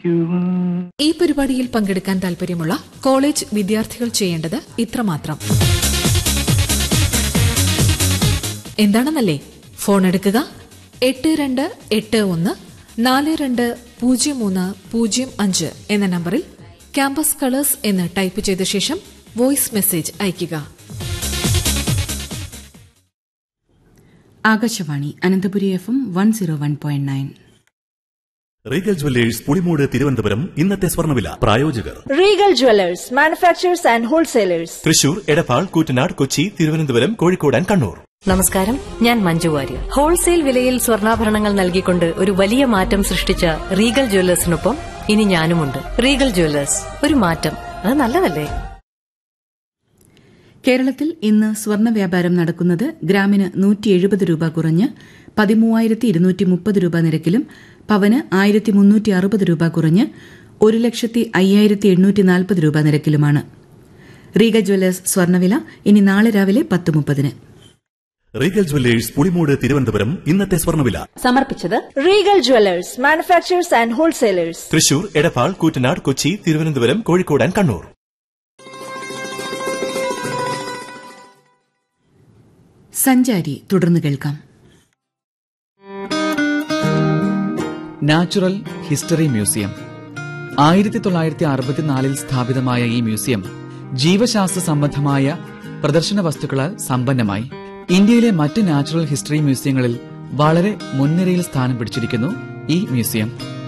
ഈ പരിപാടിയിൽ പങ്കെടുക്കാൻ താൽപര്യമുള്ള കോളേജ് വിദ്യാർത്ഥികൾ ചെയ്യേണ്ടത് ഇത്രമാത്രം. എന്താണെന്നല്ലേ? ഫോൺ എടുക്കുക. 8281420305 എന്ന നമ്പറിൽ ക്യാമ്പസ് കളേഴ്സ് എന്ന് ടൈപ്പ് ചെയ്ത ശേഷം വോയിസ് മെസ്സേജ് അയയ്ക്കുക. Akashvani Ananthapuri FM 101.9. Regal Jewellers Pulimoodu Thiruvananthapuram. ഇന്നത്തെ സ്വർണ്ണവില പ്രായോജകർ Regal Jewellers manufacturers and wholesalers. Thrissur, Edappal, Koottanad, Kochi, Thiruvananthapuram, Kozhikode and Kannur. നമസ്കാരം, ഞാൻ മഞ്ജു വാര്യർ. ഹോൾസെയിൽ വിലയിൽ സ്വർണ്ണാഭരണങ്ങൾ നൽകിക്കൊണ്ട് ഒരു വലിയ മാറ്റം സൃഷ്ടിച്ച റീഗൽ ജ്വല്ലേഴ്സിനൊപ്പം ഇനി ഞാനുമുണ്ട്. റീഗൽ ജ്വല്ലേഴ്സ്, ഒരു മാറ്റം, അത് നല്ലതല്ലേ? കേരളത്തിൽ ഇന്ന് സ്വർണ്ണ വ്യാപാരം നടക്കുന്നത് ഗ്രാമിന് 170 രൂപ കുറഞ്ഞ് 13,230 രൂപ നിരക്കിലും പവന് 1,360 രൂപ കുറഞ്ഞ് 1,05,840 രൂപ നിരക്കിലുമാണ്. റീഗൽ ജ്വല്ലേഴ്സ് സ്വർണ്ണവില ഇനി നാളെ രാവിലെ 10:30. Regal Jewellers Pulimoodu Thiruvananthapuram. ഇന്നത്തെ സ്വർണ്ണവില സമർപ്പിച്ചത് Regal Jewellers manufacturers and wholesalers. Thrissur, Edappal, Koottanad, Kochi, Thiruvananthapuram, Kozhikode and Kannur. സഞ്ചാരി തുടർന്ന് കേൾക്കാം. Natural history museum. 1964 സ്ഥാപിതമായ ഈ മ്യൂസിയം ജീവശാസ്ത്ര സംബന്ധമായ പ്രദർശന വസ്തുക്കളാൽ സമ്പന്നമായി. ഇന്ത്യയിലെ മറ്റ് നാച്ചുറൽ ഹിസ്റ്ററി മ്യൂസിയങ്ങളിൽ വളരെ മുൻനിരയിൽ സ്ഥാനം പിടിച്ചിരിക്കുന്നു ഈ മ്യൂസിയം.